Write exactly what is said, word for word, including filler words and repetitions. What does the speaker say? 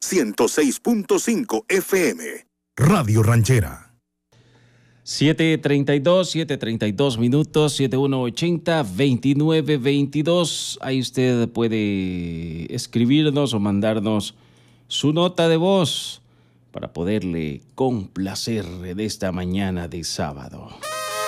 ciento seis punto cinco F M. Radio Ranchera. siete treinta y dos, siete treinta y dos minutos, siete uno ochenta, veintinueve veintidós. Ahí usted puede escribirnos o mandarnos su nota de voz para poderle complacer de esta mañana de sábado.